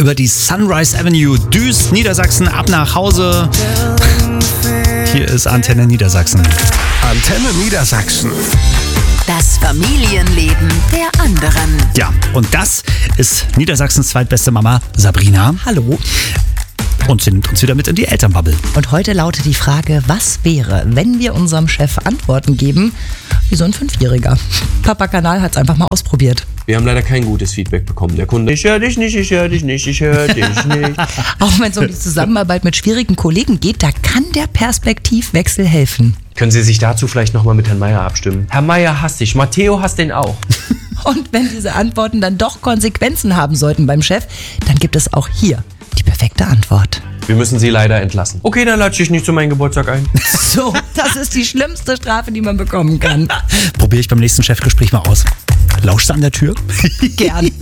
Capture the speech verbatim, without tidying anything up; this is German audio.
über die Sunrise Avenue düst Niedersachsen ab nach Hause. Hier ist Antenne Niedersachsen. Antenne Niedersachsen. Das Familienleben der anderen. Ja, und das ist Niedersachsens zweitbeste Mama, Sabrina. Hallo. Und sie nimmt uns wieder mit in die Elternbubble. Und heute lautet die Frage, was wäre, wenn wir unserem Chef Antworten geben, wie so ein Fünfjähriger? Papa Kanal hat es einfach mal ausprobiert. Wir haben leider kein gutes Feedback bekommen. Der Kunde, ich höre dich nicht, ich höre dich nicht, ich höre dich nicht. Auch wenn es um die Zusammenarbeit mit schwierigen Kollegen geht, da kann der Perspektivwechsel helfen. Können Sie sich dazu vielleicht nochmal mit Herrn Meier abstimmen? Herr Meier hasst dich, Matteo hasst den auch. Und wenn diese Antworten dann doch Konsequenzen haben sollten beim Chef, dann gibt es auch hier die perfekte Antwort. Wir müssen Sie leider entlassen. Okay, dann latsche ich nicht zu meinem Geburtstag ein. So, das ist die schlimmste Strafe, die man bekommen kann. Probiere ich beim nächsten Chefgespräch mal aus. Lauscht du an der Tür? Gern.